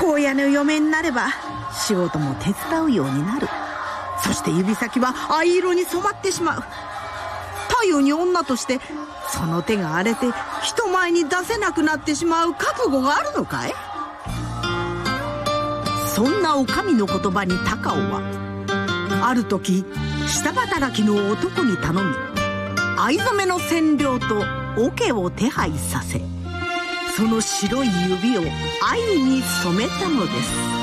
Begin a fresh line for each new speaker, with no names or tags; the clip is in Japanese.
荒野の嫁になれば仕事も手伝うようになる。そして指先は藍色に染まってしまう。太陽に女としてその手が荒れて人前に出せなくなってしまう覚悟があるのかい？そんなお上の言葉に高尾はある時下働きの男に頼み藍染めの染料と桶を手配させ、その白い指を藍に染めたのです。